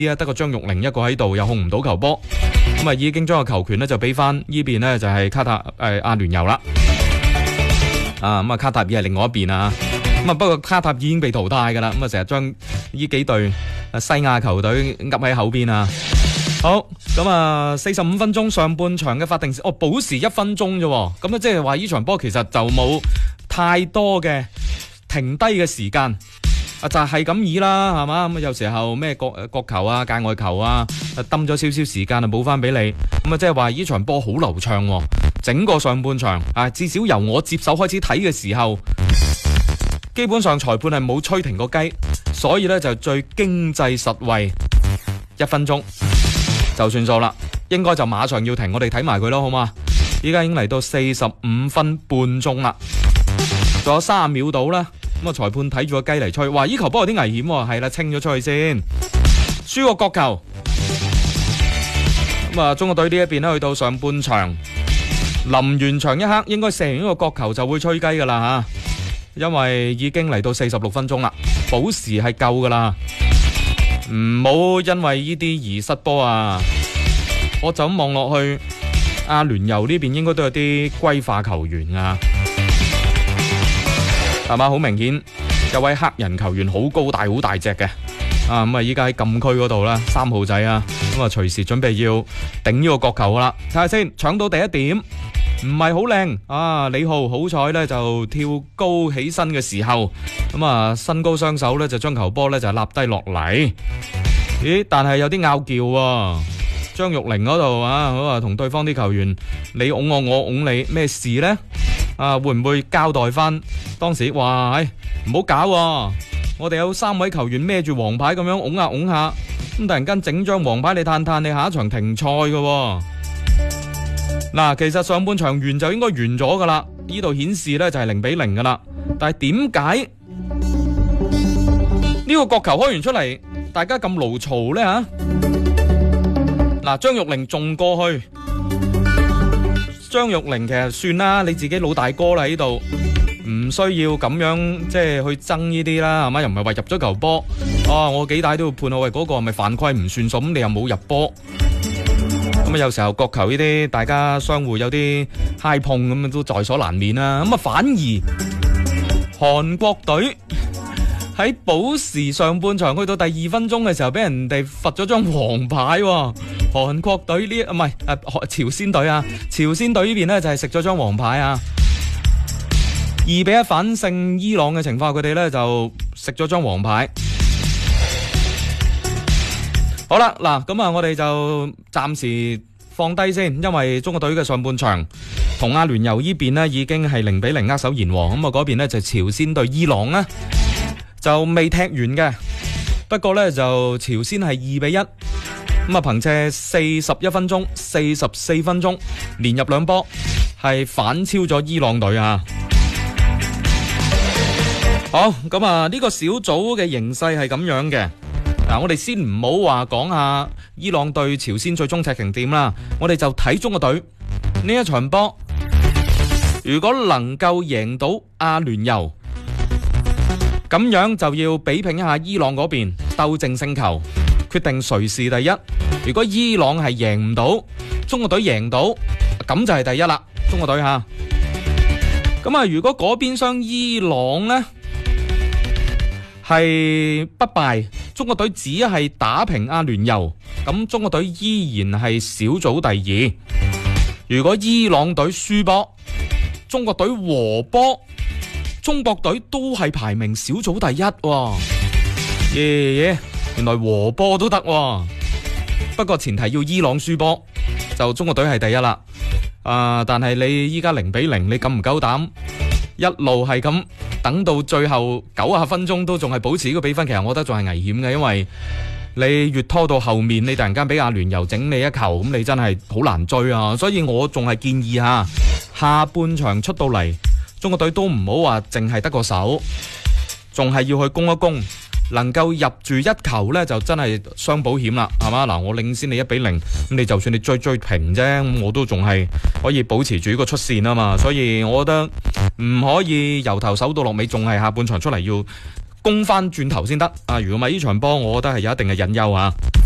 得個張玉寧一個喺度，又控唔到球波，咁啊已經將個球權呢就俾翻呢邊呢，就係卡塔阿聯酋啦。咁啊卡塔爾係另外一邊啊。咁啊不過卡塔爾已經被淘汰噶啦，咁啊成日將呢幾隊西亞球隊噏喺口邊啊。好，咁啊45分鐘上半場嘅法定時，補時1分鐘啫，咁啊即係話呢場波其實就冇太多嘅停低嘅時間。就係咁意啦，係嘛？咁有時候咩角球啊、界外球啊，抌咗少少時間啊，補翻俾你。咁啊，即係話呢場波好流暢，整個上半場啊，至少由我接手開始睇嘅時候，基本上裁判係冇吹停個雞，所以呢就最經濟實惠1分鐘就算數啦。應該就馬上要停，我哋睇埋佢咯，好嘛？依家已經嚟到45分半鐘啦，仲有30秒到啦。咁啊！裁判睇住個雞嚟吹，話呢球波有啲危險，係啦，清咗出去先，輸個角球。咁啊，中國隊呢一邊呢，去到上半場臨完場一刻，應該射完呢個角球就會吹雞噶啦吓，因為已經嚟到46分鐘啦，補時係夠噶啦，唔好因為呢啲而失波啊！我就咁望落去，阿聯酋呢邊應該都有啲歸化球員啊。係嘛？好明顯有位黑人球員好高大好大隻嘅，咁啊依家喺禁區嗰度啦，3號仔啊，咁啊隨時準備要頂呢個角球噶啦，睇下先，搶到第一點，唔係好靚啊！李浩好彩呢就跳高起身嘅時候，咁啊身高雙手呢就將球波呢就立低落嚟，咦？但係有啲拗撬喎，張玉寧嗰度啊，咁啊同對方啲球員你拱我，我拱你，咩事呢？會唔會交代翻當時？哇，唔好搞喎！我哋有3位球員孭住黃牌咁樣拱下拱下，咁突然間整張黃牌你嘆你下一場停賽嘅。嗱，其實上半場完就應該完咗噶啦，呢度顯示呢就係0-0噶啦。但係點解呢個角球開完出嚟，大家咁勞嘈呢？嗱，張玉寧仲過去。張玉寧其實算啦，你自己老大哥啦喺度，唔需要咁樣即係去爭呢啲啦，係咪？又唔係話入咗球波，我幾大都要判我，喂，嗰個係咪犯規唔算數？咁你又冇入波，咁啊有時候角球呢啲大家相互有啲揩碰咁都在所難免啦。咁啊反而韓國隊喺補時上半場去到第2分鐘嘅時候，俾人哋罰咗張黃牌。韓國隊呢唔係朝鮮隊啊，朝鮮隊呢邊呢就係食咗張黃牌啊，2-1反勝伊朗嘅情況，佢哋呢就食咗張黃牌。好啦，嗱咁啊，我哋就暫時放低先，因為中國隊嘅上半場同阿聯酋呢邊呢已經係0-0握手言和，咁啊嗰邊呢就朝鮮對伊朗呢就未踢完嘅，不過呢就朝鮮係2-1。咁啊，憑借41分鐘、44分鐘連入2波，係反超咗伊朗隊啊！好，咁啊，呢個小組嘅形勢係咁樣嘅。嗱，我哋先唔好話講下伊朗對朝鮮最終踢成點啦，我哋就睇中國隊呢一場波，如果能夠贏到阿聯酋，咁樣就要比拼一下伊朗嗰邊鬥淨勝球，決定誰是第一。如果伊朗係贏唔到，中國隊贏到，咁就係第一啦。中國隊吓，咁啊，如果嗰邊廂伊朗呢係不敗，中國隊只係打平阿聯酋，咁中國隊依然係小組第2。如果伊朗隊輸波，中國隊和波，中國隊都係排名小組第1。耶，原來和波都得，不過前提要伊朗輸波，就中國隊係第1啦。但係你依家0-0，你夠唔夠膽一路係咁等到最後90分鐘都仲係保持呢個比分？其實我覺得仲係危險嘅，因為你越拖到後面，你突然間俾阿聯酋整你一球，咁你真係好難追啊！所以我仲係建議下半場出到嚟，中國隊都唔好話淨係得個手，仲係要去攻一攻。能夠入住一球呢，就真係雙保險啦，係嘛？嗱，我領先你1-0，咁你就算你追平啫，我都仲係可以保持住呢個出線啊嘛。所以我覺得唔可以由頭守到落尾，仲係下半場出嚟要攻翻轉頭先得啊！如果唔係呢場波，我覺得係有一定嘅隱憂啊。